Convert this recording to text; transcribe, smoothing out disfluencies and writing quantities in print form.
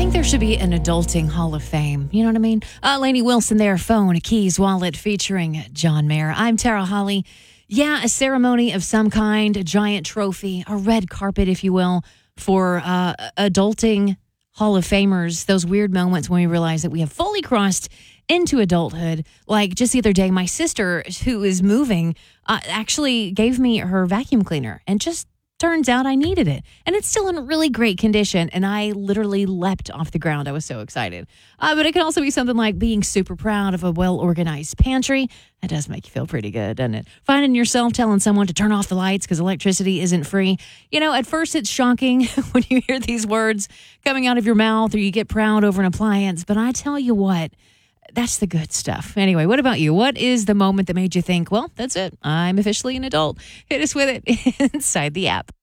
think there should be an adulting Hall of Fame. You know what I mean? Lainey Wilson there, phone, keys, wallet, featuring John Mayer. I'm Tara Holly. Yeah, a ceremony of some kind, a giant trophy, a red carpet, if you will, for adulting Hall of Famers. Those weird moments when we realize that we have fully crossed into adulthood. Like just the other day, my sister, who is moving, actually gave me her vacuum cleaner, and just turns out I needed it. And it's still in really great condition. And I literally leapt off the ground. I was so excited. But it can also be something like being super proud of a well-organized pantry. That does make you feel pretty good, doesn't it? Finding yourself telling someone to turn off the lights because electricity isn't free. You know, at first it's shocking when you hear these words coming out of your mouth or you get proud over an appliance. But I tell you what, that's the good stuff. Anyway, what about you? What is the moment that made you think, well, that's it, I'm officially an adult? Hit us with it inside the app.